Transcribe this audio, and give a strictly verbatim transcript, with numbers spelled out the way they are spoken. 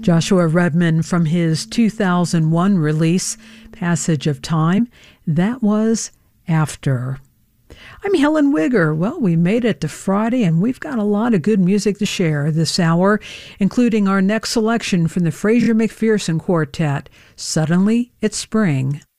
Joshua Redman from his two thousand one release, Passage of Time. That was After. I'm Helen Wigger. Well, we made it to Friday, and we've got a lot of good music to share this hour, including our next selection from the Fraser McPherson Quartet, Suddenly It's Spring.